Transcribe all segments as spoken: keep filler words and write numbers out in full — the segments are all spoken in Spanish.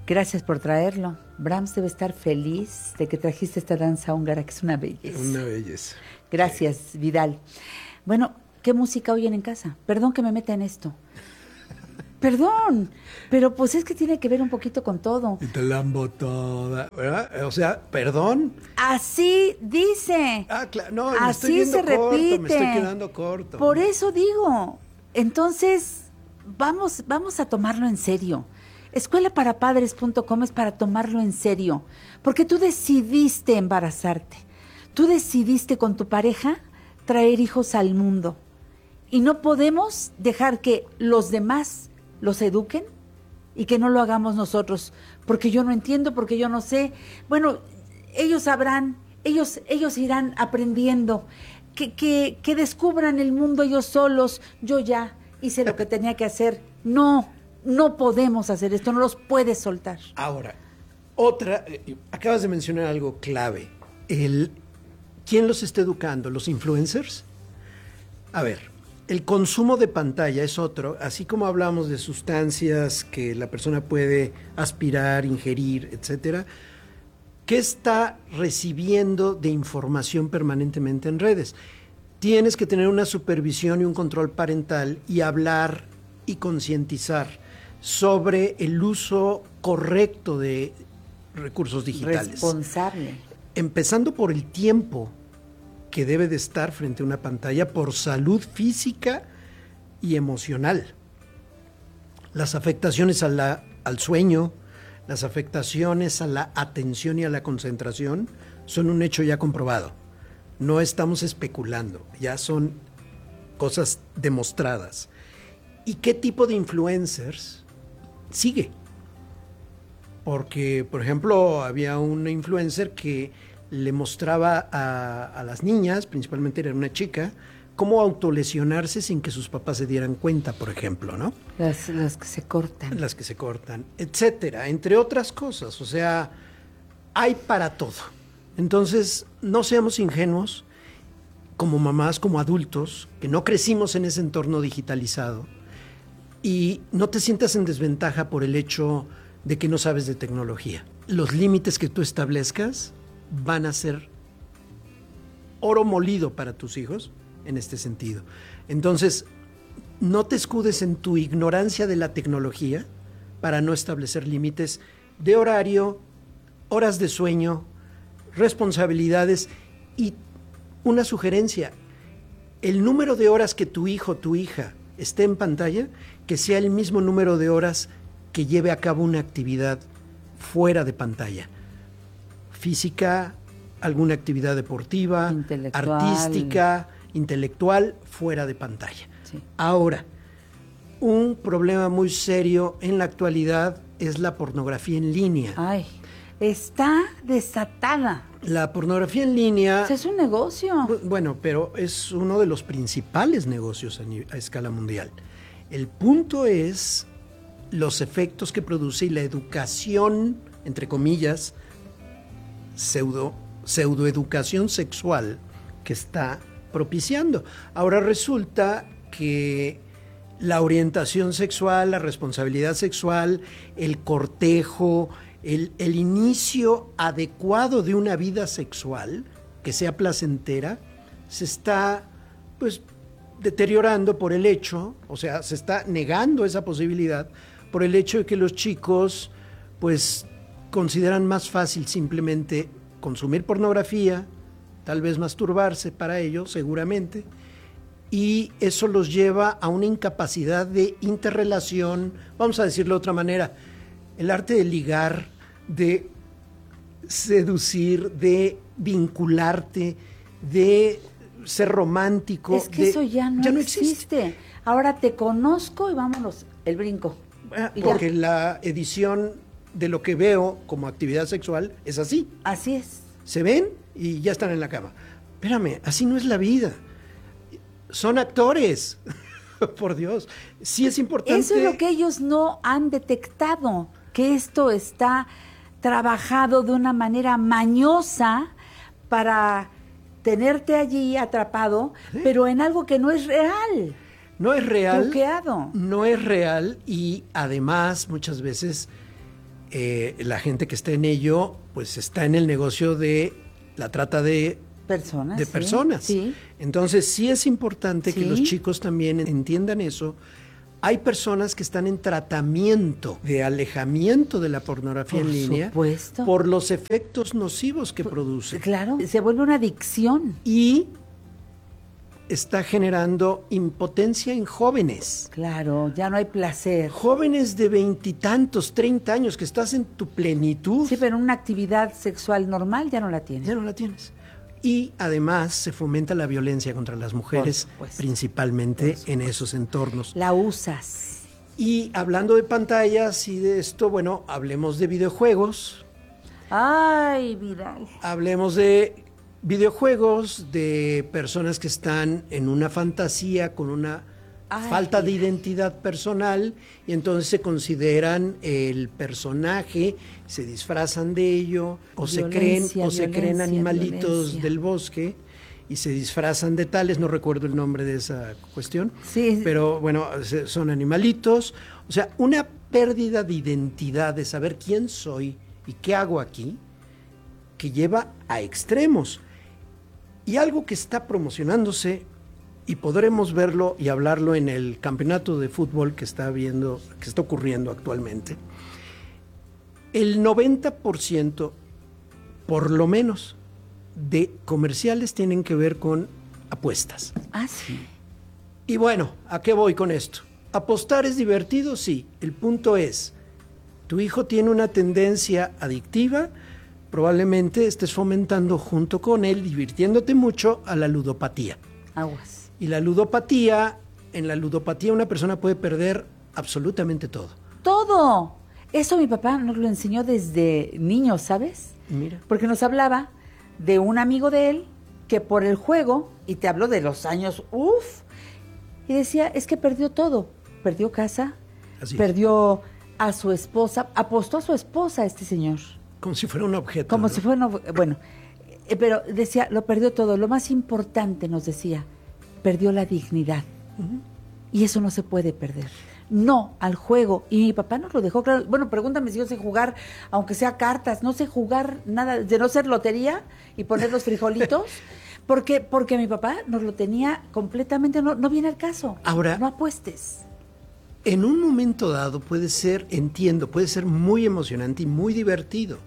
Gracias por traerlo. Brahms debe estar feliz de que trajiste esta danza húngara, que es una belleza. Una belleza. Gracias, sí. Vidal. Bueno, ¿qué música oyen en casa? Perdón que me meta en esto. Perdón, pero pues es que tiene que ver un poquito con todo. Y te lambo toda, ¿verdad? O sea, ¿perdón? Así dice. Ah, claro, no, me Así estoy se corto, repite. me estoy quedando corto. Por eso digo. Entonces, vamos, vamos a tomarlo en serio. escuela para padres punto com es para tomarlo en serio, porque tú decidiste embarazarte. Tú decidiste con tu pareja traer hijos al mundo. Y no podemos dejar que los demás los eduquen y que no lo hagamos nosotros, porque yo no entiendo, porque yo no sé. Bueno, ellos sabrán, ellos, ellos irán aprendiendo, que, que, que descubran el mundo ellos solos. Yo ya hice lo que tenía que hacer. No, no podemos hacer esto, no los puedes soltar. Ahora, otra, eh, acabas de mencionar algo clave. El, ¿quién los está educando? ¿Los influencers? A ver, el consumo de pantalla es otro, así como hablamos de sustancias que la persona puede aspirar, ingerir, etcétera. ¿Qué está recibiendo de información permanentemente en redes? Tienes que tener una supervisión y un control parental y hablar y concientizar sobre el uso correcto de recursos digitales. Responsable. Empezando por el tiempo que debe de estar frente a una pantalla, por salud física y emocional. Las afectaciones a la, al sueño, las afectaciones a la atención y a la concentración son un hecho ya comprobado. No estamos especulando, ya son cosas demostradas. ¿Y qué tipo de influencers sigue? Porque, por ejemplo, había una influencer que le mostraba a, a las niñas, principalmente era una chica, cómo autolesionarse sin que sus papás se dieran cuenta, por ejemplo, ¿no? Las, las que se cortan. Las que se cortan, etcétera, entre otras cosas. O sea, hay para todo. Entonces, no seamos ingenuos como mamás, como adultos, que no crecimos en ese entorno digitalizado, y no te sientas en desventaja por el hecho de que no sabes de tecnología. Los límites que tú establezcas van a ser oro molido para tus hijos en este sentido. Entonces, no te escudes en tu ignorancia de la tecnología para no establecer límites de horario, horas de sueño, responsabilidades y una sugerencia. El número de horas que tu hijo o tu hija esté en pantalla, que sea el mismo número de horas que lleve a cabo una actividad fuera de pantalla. Física, alguna actividad deportiva, intelectual. artística, intelectual, fuera de pantalla. Sí. Ahora, un problema muy serio en la actualidad es la pornografía en línea. Ay, está desatada. La pornografía en línea... O sea, es un negocio. Bueno, pero es uno de los principales negocios a, nivel, a escala mundial. El punto es los efectos que produce y la educación, entre comillas, pseudo, pseudoeducación sexual que está propiciando. Ahora resulta que la orientación sexual, la responsabilidad sexual, el cortejo, el, el inicio adecuado de una vida sexual que sea placentera, se está pues deteriorando por el hecho, o sea, se está negando esa posibilidad por el hecho de que los chicos pues consideran más fácil simplemente consumir pornografía, tal vez masturbarse para ello, seguramente, y eso los lleva a una incapacidad de interrelación, vamos a decirlo de otra manera, el arte de ligar, de seducir, de vincularte, de ser romántico. Es que de, eso ya no, ya no existe. existe. Ahora te conozco y vámonos, el brinco. Y Porque ya. la edición de lo que veo como actividad sexual es así. Así es. Se ven y ya están en la cama. Espérame, así no es la vida. Son actores. Por Dios. Sí es importante. Eso es lo que ellos no han detectado, que esto está trabajado de una manera mañosa para tenerte allí atrapado, ¿sí? Pero en algo que no es real. No es real. Truqueado. No es real y además muchas veces eh, la gente que está en ello, pues está en el negocio de la trata de personas. De sí, personas. Sí. Entonces sí es importante Sí. que los chicos también entiendan eso. Hay personas que están en tratamiento de alejamiento de la pornografía Por en línea supuesto. por los efectos nocivos que produce. Claro, se vuelve una adicción. Y está generando impotencia en jóvenes. Claro, ya no hay placer. Jóvenes de veintitantos, treinta años, que estás en tu plenitud, Sí, pero una actividad sexual normal ya no la tiene. ya no la tienes. Y además se fomenta la violencia contra las mujeres, Por supuesto. principalmente en esos entornos. La usas. Y hablando de pantallas y de esto, bueno, hablemos de videojuegos. Ay, Vidal. Hablemos de videojuegos, de personas que están en una fantasía con una Ay, falta de mira. identidad personal y entonces se consideran el personaje, se disfrazan de ello o se creen Violencia, o se creen violencia, animalitos violencia. del bosque y se disfrazan de tales, no recuerdo el nombre de esa cuestión, Sí. pero bueno, se- son animalitos, o sea, una pérdida de identidad, de saber quién soy y qué hago aquí, que lleva a extremos. Y algo que está promocionándose, y podremos verlo y hablarlo en el campeonato de fútbol que está viendo, que está ocurriendo actualmente, el noventa por ciento, por lo menos, de comerciales tienen que ver con apuestas. Ah, sí. Y bueno, ¿a qué voy con esto? ¿Apostar es divertido? Sí. El punto es, tu hijo tiene una tendencia adictiva, probablemente estés fomentando junto con él, divirtiéndote mucho, a la ludopatía. Aguas. Y la ludopatía, en la ludopatía una persona puede perder absolutamente todo. Todo. Eso mi papá nos lo enseñó desde niños, ¿sabes? Mira. Porque nos hablaba de un amigo de él que por el juego, y te hablo de los años, uff, y decía, es que perdió todo. Perdió casa, Así es. perdió a su esposa, apostó a su esposa este señor. Como si fuera un objeto. Como ¿no? si fuera, una- bueno, eh, pero decía, lo perdió todo. Lo más importante, nos decía, perdió la dignidad. Y eso no se puede perder. No al juego. Y mi papá nos lo dejó claro. Bueno, pregúntame si yo sé jugar, aunque sea cartas, no sé jugar nada, de no ser lotería y poner los frijolitos, porque, porque mi papá nos lo tenía completamente, no, no viene al caso. Ahora- No apuestes. En un momento dado puede ser, entiendo, puede ser muy emocionante y muy divertido.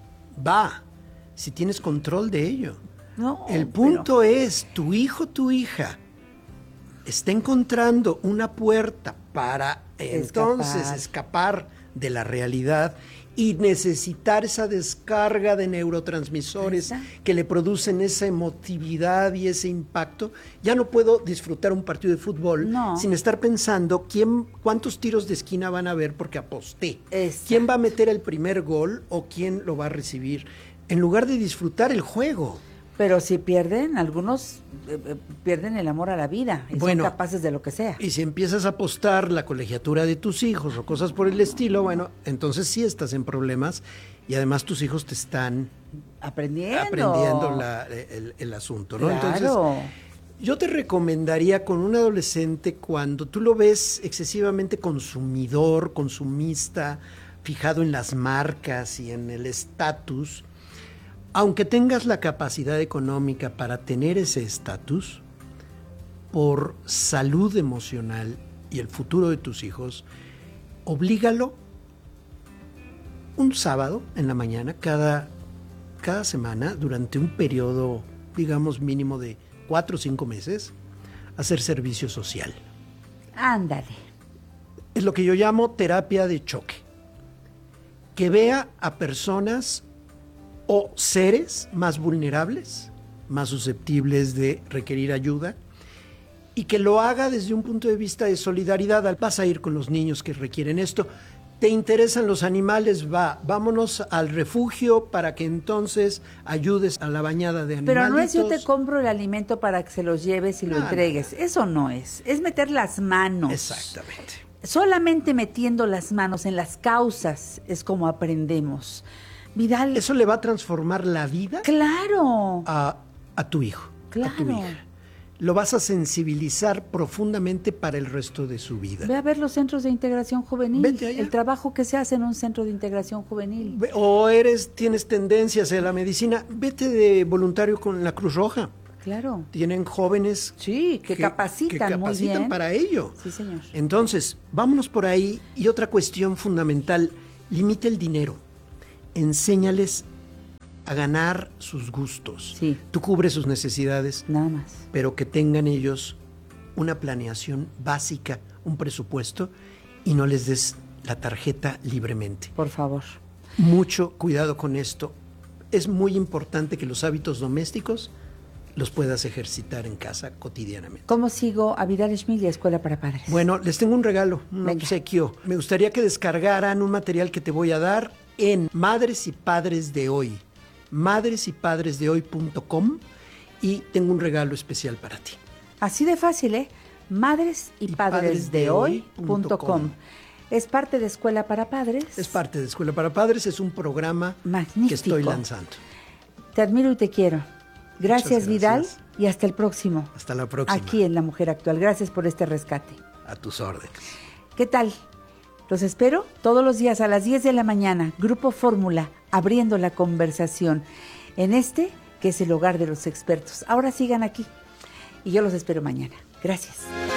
Va, si tienes control de ello. No, El pero- punto es, tu hijo, tu hija, está encontrando una puerta para entonces Escapar. escapar de la realidad y necesitar esa descarga de neurotransmisores Exacto. que le producen esa emotividad y ese impacto. Ya no puedo disfrutar un partido de fútbol No. sin estar pensando quién, cuántos tiros de esquina van a haber porque aposté. Exacto. ¿Quién va a meter el primer gol o quién lo va a recibir? En lugar de disfrutar el juego. Pero si pierden, algunos eh, eh, pierden el amor a la vida y Bueno, son capaces de lo que sea. Y si empiezas a apostar la colegiatura de tus hijos o cosas por el estilo, bueno, entonces sí estás en problemas y además tus hijos te están Aprendiendo. aprendiendo la- el, el asunto, ¿no? Claro. Entonces, yo te recomendaría con un adolescente cuando tú lo ves excesivamente consumidor, consumista, fijado en las marcas y en el estatus, aunque tengas la capacidad económica para tener ese estatus, por salud emocional y el futuro de tus hijos, oblígalo un sábado en la mañana, cada, cada semana, durante un periodo, digamos, mínimo de cuatro o cinco meses, a hacer servicio social. Ándale. Es lo que yo llamo terapia de choque. Que vea a personas o seres más vulnerables, más susceptibles de requerir ayuda, y que lo haga desde un punto de vista de solidaridad. Vas a ir con los niños que requieren esto. ¿Te interesan los animales? Va, vámonos al refugio para que entonces ayudes a la bañada de animalitos. Pero no es yo te compro el alimento para que se los lleves y lo No, no, entregues. Eso no es. Es meter las manos. Exactamente. Solamente metiendo las manos en las causas es como aprendemos. Vidal, Eso le va a transformar la vida claro. a, a tu hijo, a tu Claro. hija. lo vas a sensibilizar profundamente para el resto de su vida. Ve a ver los centros de integración juvenil, Vete allá. el trabajo que se hace en un centro de integración juvenil. O eres, tienes tendencias a la medicina, vete de voluntario con la Cruz Roja. Claro. Tienen jóvenes Sí, que, que capacitan, que muy capacitan bien. para ello. Sí, señor. Entonces, vámonos por ahí. Y otra cuestión fundamental, limita el dinero. Enséñales a ganar sus gustos. Sí. Tú cubres sus necesidades, Nada más. pero que tengan ellos una planeación básica, un presupuesto, y no les des la tarjeta libremente. Por favor. Mucho cuidado con esto. Es muy importante que los hábitos domésticos los puedas ejercitar en casa cotidianamente. ¿Cómo sigo a Vidal Schmil y a Escuela para Padres? Bueno, les tengo un regalo, un Venga. obsequio. Me gustaría que descargaran un material que te voy a dar en Madres y Padres de Hoy. madres y padres de hoy punto com, y tengo un regalo especial para ti. Así de fácil, ¿eh? madres y padres de hoy punto com. Es parte de Escuela para Padres. Es parte de Escuela para Padres, es un programa Magnífico. que estoy lanzando. Te admiro y te quiero. Gracias, Muchas Vidal, gracias. y hasta el próximo. Hasta la próxima. Aquí en La Mujer Actual. Gracias por este rescate. A tus órdenes. ¿Qué tal? Los espero todos los días a las diez de la mañana. Grupo Fórmula, abriendo la conversación en este, que es el hogar de los expertos. Ahora sigan aquí y yo los espero mañana. Gracias.